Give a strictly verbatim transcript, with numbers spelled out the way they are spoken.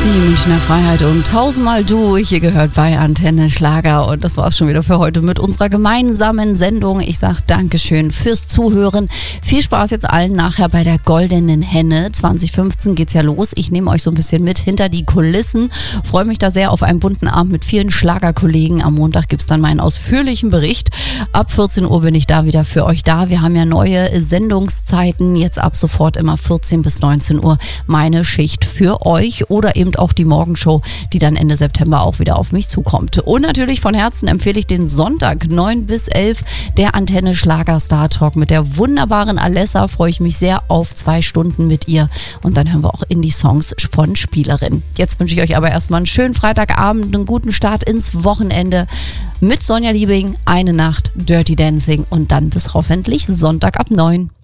Die Münchner Freiheit und tausendmal du, hier gehört bei Antenne Schlager und das war's schon wieder für heute mit unserer gemeinsamen Sendung. Ich sag Dankeschön fürs Zuhören. Viel Spaß jetzt allen nachher bei der Goldenen Henne. zwanzig fünfzehn geht's ja los. Ich nehme euch so ein bisschen mit hinter die Kulissen. Freue mich da sehr auf einen bunten Abend mit vielen Schlagerkollegen. Am Montag gibt's dann meinen ausführlichen Bericht. Ab vierzehn Uhr bin ich da wieder für euch da. Wir haben ja neue Sendungszeiten. Jetzt ab sofort immer vierzehn bis neunzehn Uhr meine Schicht für euch oder eben auch die Morgenshow, die dann Ende September auch wieder auf mich zukommt. Und natürlich von Herzen empfehle ich den Sonntag neun bis elf, der Antenne Schlager Star Talk mit der wunderbaren Alessa. Freue ich mich sehr auf zwei Stunden mit ihr und dann hören wir auch in die Songs von Spielerin. Jetzt wünsche ich euch aber erstmal einen schönen Freitagabend, einen guten Start ins Wochenende mit Sonja Liebing, eine Nacht Dirty Dancing und dann bis hoffentlich Sonntag ab neun.